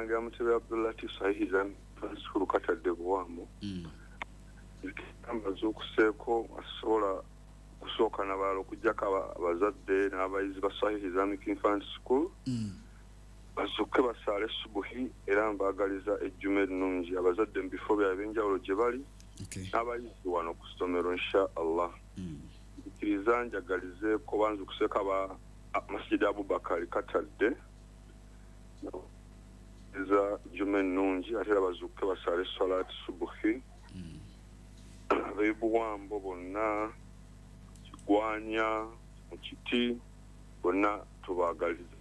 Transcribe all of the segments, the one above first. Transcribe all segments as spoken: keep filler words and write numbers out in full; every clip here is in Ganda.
Omulangira Mutebe Abdullatif Sahizan Fansukuru Katadde Buwambo. Amaze okuseeko asobola kusooka n'abalala okuggyako abazadde n'abayizi ba Sahih Islamic Infant School bazukke basaale subuhi era mbaagaliza ejjuma ennungi abazadde mu bifo byabwe ebyenjawulo gye bali n'abayizi wano ku ssomero insha Allah. Nkiriza njagalizeeko banza okuseeka aba Masjid Abubakar Katadde eza ejjuma ennungi ate era bazukke basaale salaati subuhi ab'ebuwambo bonna kigwanya mu kiti bonna tubaagaliza.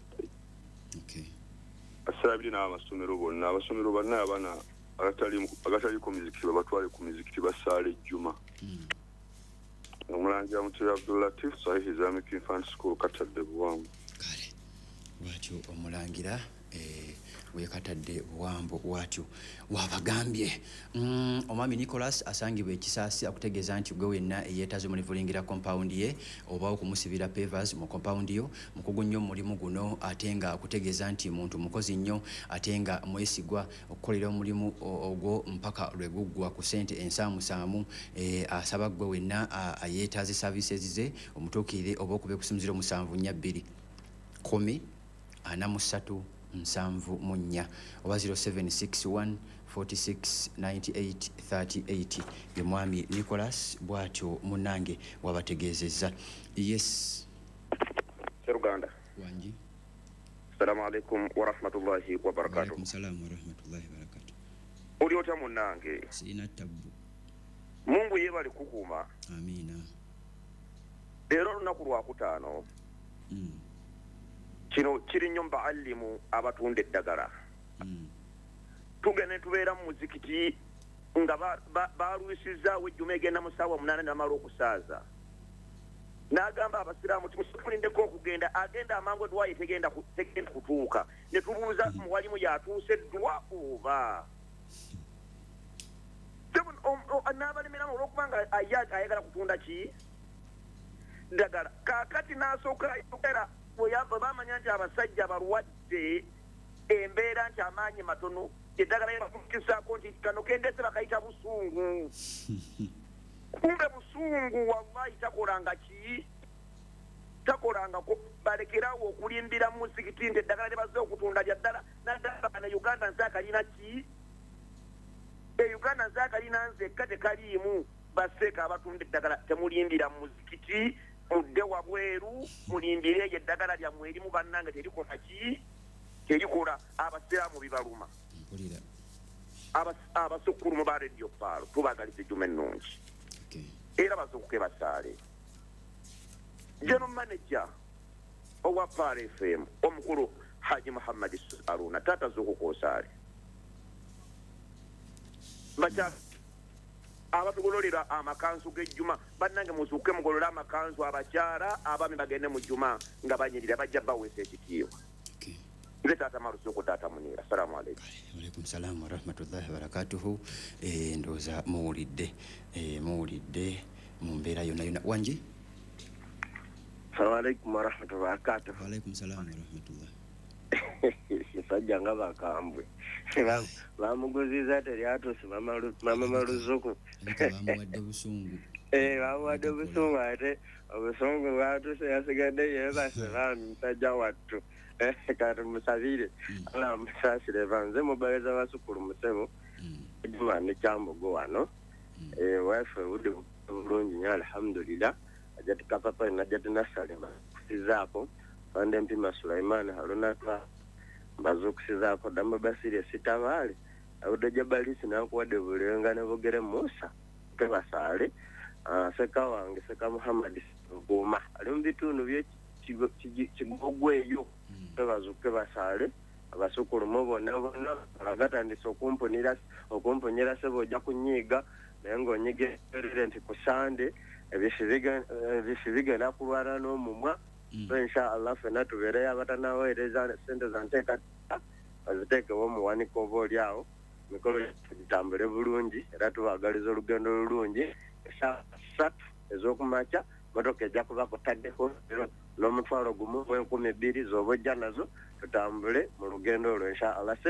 Asabire n'amasomero bonna abasomero banna abaana agatali ku mizikiti babatwale ku mizikiti basaale ejjuma. Omulangira Mutebe Abdullatif Sahih Islamic Infant School Katadde Buwambo. Kale bwatyo omulangira eh wekatadde Buwambo watyo wabagambye. mm, omwami Nicholas asangibwa ekisaasi akutegeeza nti gwe wenna eyeetaze mu Livulingira compound ye oba okumusibira pavers mu compound yo mukugu nnyo mulimu guno ate nga akutegeeza nti muntu mukozi nnyo ate nga mwesigwa okukolera omulimu ogwo mpaka lweguggwa ku ssente ensaamusaamu. eh, asaba gwe wenna ayeetaze services ze omutuukirire oba okube ku simu zero musanvu nnya bbiri kumi ana mu ssatu nsanvu mu nnya oba zero seven six one four six nine eight three eight. ye mwami Nicholas bwatyo munange wabategeezezza. Yes Seruganda wanji. Assalamu alaikum wa rahmatullahi wa barakatuh. Wa alaikum salam wa rahmatullahi wa barakatuh. Uli ota munange sina tabu. Mungu yebali kukuuma. Amina. Leero lunaku lwa kutaano. mm. Kino kiri nnyo mbaallimu abatunda eddagala. mm. Tugende tubeera mu muzikiti nga baalwisizaawo ejjuma egenda mu ssaawa munaana n'amala okusaaza. N'agamba abasiraamu ti musulindeko okugenda agenda amangu edwayi tegenda kutuuka. Ne tubuuza muwalimu yatuuse eddwa oba. N'abalemeramu olw'okuba nga ayagala kutunda ki? Ddagala. Kaakati n'asooka era bwe baamanya nti abasajja balwadde embeera nti amaanyi matono eddagala yebakukisaako nti kano kendese bakayita busungu. Kumbe busungu wallahi takolanga ki? Takolangako. Balekerawo okulimbira mu muzikiti nti eddagala lyebaze okutunda lya ddala naddala bana Uganda nze akalina ki? E Uganda nze akalina nzekka tekaliimu. Baseeka abatunda eddagala temulimbira mu muzikiti mudde wabweru mulimbire eyo eddagala lyammwe erimu bannange terikola ki? Terikola. Abasiraamu bibaluma. Abasukkulu mu ba radio paalo tubagaliza ejjuma ennungi era bazuukuke basaale. General Manager owa Paal F M omukulu Haji Muhammad Aruna taata zuukuka osaale. Bakyala abatugololera amakanzu g'ejjuma bannange muzuuke mugolole amakanzu abakyala abaami bagende mu jjuma nga banyirira bajja baweesa ekitiibwa. Nze taata Marusuku taata Muniira. Assalamu alaikum. Wa alaikum salam wa rahmatullahi wa barakatuhu. eh ndoza muwulidde eh muwulidde mu mbeera yonna yonna. Wanji. Assalamu alaikum wa rahmatullahi wa barakatuhu. Wa alaikum salam wa rahmatullahi. Sajja nga bakambwe bamuguziza teryatuuse mama Marusuku. Bamuwadde busungu. Eh bamuwadde busungu ate obusungu bwatuuse yasigadde yeebase baami musajja wattu. Kati musabire ala musasire banze mubaeza basukulu musebo ejuma ne Kyambogo wano. eh wife udde bulungi nnyo alhamdulillah. Ajati kapapa najati nasalema kusizaako bande mpima Sulaiman Haruna twa bazukusizaako damba basire sitabaale awudde jabalisi nakuwadde bulenga ne bogere Musa ke basaale. ah seka wange seka Muhammad Nguma ali mu bitundu bye kigogweyo bazuke basaale abasukulu mu bonna bonna bagatandise okumpunira okumponyera sebo ojja kunyiiga naye ng'onyige nti ku Sande ebisibigenda kulwana n'omumwa. So insha Allah fena tubeereyo abatanaweereza sente za nteekateeka baziteekewo omuwanika oba oli awo mikolo gitambule bulungi era tubaagaliza olugendo lulungi. Essaawa ssatu ez'okumakya motoka ejja kuba kutaddeho n'omutwalo gumu w'enkumi bbiri z'oba ojja nazo tutambule mu lugendo olwo insha Allah.